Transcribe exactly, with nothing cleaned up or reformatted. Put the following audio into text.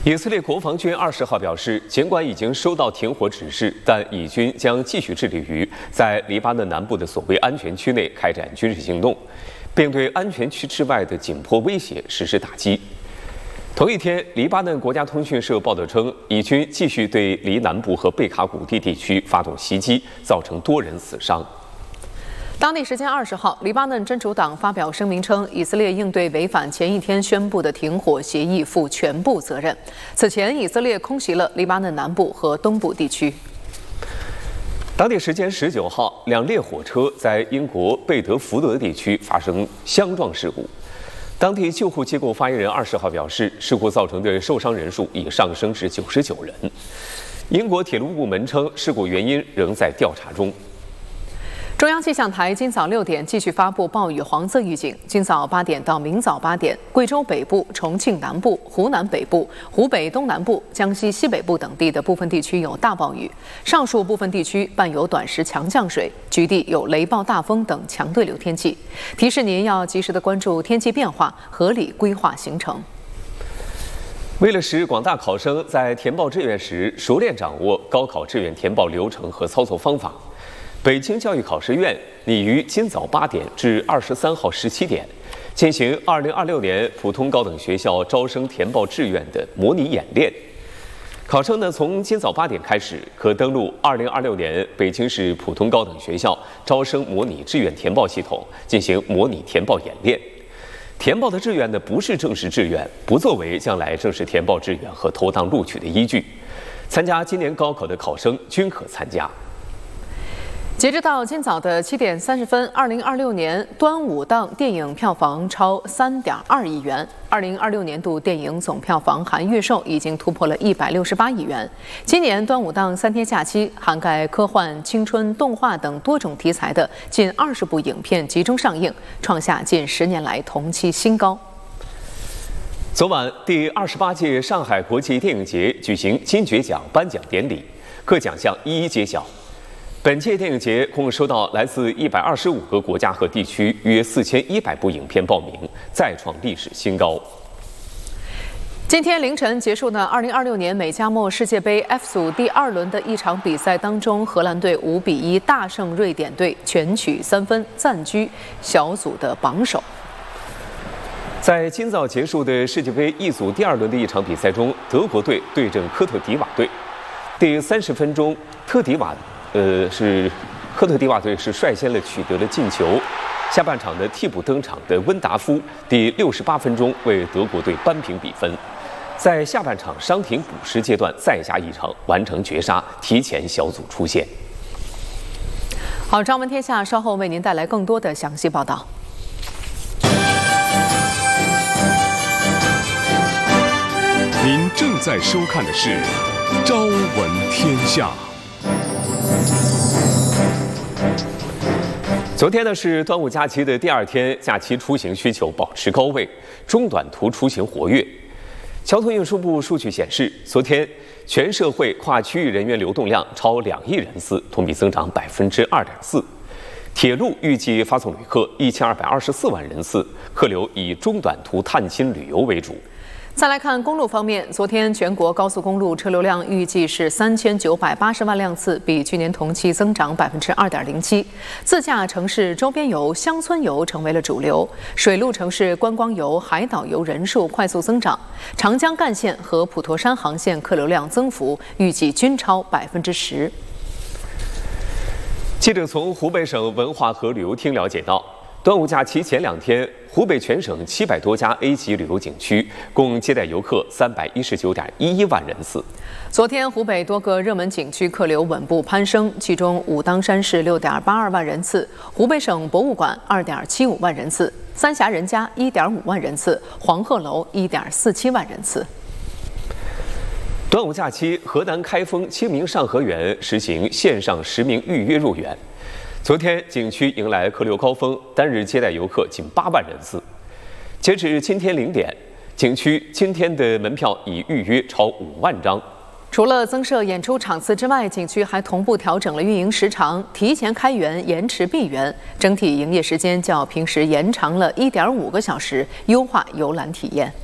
以色列国防军二十号表示，尽管已经收到停火指示，但以军将继续致力于在黎巴嫩南部的所谓安全区内开展军事行动，并对安全区之外的紧迫威胁实施打击。同一天，黎巴嫩国家通讯社报道称，以军继续对黎南部和贝卡谷地地区发动袭击，造成多人死伤。 当地时间二十号，黎巴嫩真主党发表声明称，以色列应对违反前一天宣布的停火协议负全部责任。此前，以色列空袭了黎巴嫩南部和东部地区。 当地时间十九号，两列火车在英国贝德福德地区发生相撞事故。当地救护机构发言人二十号表示，事故造成的受伤人数已上升至九十九人。英国铁路部门称，事故原因仍在调查中。 中央气象台今早六点继续发布暴雨黄色预警。今早八点到明早八点，贵州北部、重庆南部、湖南北部、湖北东南部、江西西北部等地的部分地区有大暴雨，上述部分地区伴有短时强降水，局地有雷暴大风等强对流天气。提示您要及时的关注天气变化，合理规划行程。 为了使广大考生在填报志愿时熟练掌握高考志愿填报流程和操作方法， 北京教育考试院拟于今早八点至二十三号十七点进行二零二六年普通高等学校招生填报志愿的模拟演练。考生呢，从今早八点开始，可登录二零二六年北京市普通高等学校招生模拟志愿填报系统进行模拟填报演练。填报的志愿呢，不是正式志愿，不作为将来正式填报志愿和投档录取的依据。参加今年高考的考生均可参加。 截止到今早的七点三十分，二零二六年端午档电影票房超三点二亿元。二零二六年度电影总票房含预售已经突破了一百六十八亿元。今年端午档三天假期，涵盖科幻、青春、动画等多种题材的近二十部影片集中上映，创下近十年来同期新高。 昨晚，第二十八届上海国际电影节举行金爵奖颁奖典礼，各奖项一一揭晓。 本届电影节共收到来自一百二十五个国家和地区约四千一百部影片报名，再创历史新高。 今天凌晨结束的二零二六年美加墨世界杯 F 组第二轮的一场比赛当中，荷兰队五比一大胜瑞典队，全取三分，暂居小组的榜首。 在今早结束的世界杯 E 组第二轮的一场比赛中，德国队对阵科特迪瓦队。第三十分钟，特迪瓦。 呃，是科特迪瓦队是率先了取得了进球。下半场的替补登场的温达夫，第六十八分钟为德国队扳平比分。在下半场伤停补时阶段再下一城，完成绝杀，提前小组出线。 好，张闻天下稍后为您带来更多的详细报道。 您正在收看的是《朝闻天下》。 昨天呢是端午假期的第二天，假期出行需求保持高位，中短途出行活跃。交通运输部数据显示，昨天全社会跨区域人员流动量超两亿人次，同比增长百分之二点四。铁路预计发送旅客一千二百二十四万人次，客流以中短途探亲旅游为主。 再来看公路方面，昨天全国高速公路车流量预计是三千九百八十万辆次，比去年同期增长百分之二点零七。自驾城市周边游、乡村游成为了主流，水陆城市观光游、海岛游人数快速增长。长江干线和普陀山航线客流量增幅预计均超百分之十。 记者从湖北省文化和旅游厅了解到。 端午假期前两天，湖北全省七百多家 A 级旅游景区共接待游客三百一十九点一一万人次。 昨天，湖北多个热门景区客流稳步攀升，其中武当山市六点八二万人次，湖北省博物馆二点七五万人次，三峡人家一点五万人次，黄鹤楼一点四七万人次。 端午假期，河南开封清明上河园实行线上实名预约入园。昨天，景区迎来客流高峰，单日接待游客近八万人次。截止今天零点，景区今天的门票已预约超五万张。 除了增设演出场次之外，景区还同步调整了运营时长，提前开园、延迟闭园，整体营业时间较平时延长了一点五个小时，优化游览体验。